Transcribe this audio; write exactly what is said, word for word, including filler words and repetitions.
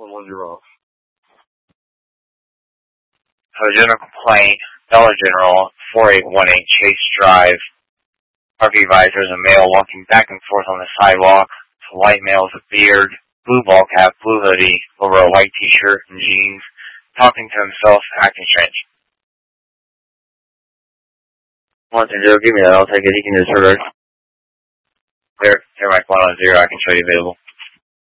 one one zero. So general complaint, Dollar General, four eight one eight Chase Drive. R V advisor is a male walking back and forth on the sidewalk. It's a white male with a beard, blue ball cap, blue hoodie, over a white t-shirt and jeans, talking to himself, acting strange. one two zero, give me that, I'll take it, he can disregard. There, here, Mike one one zero, I can show you available.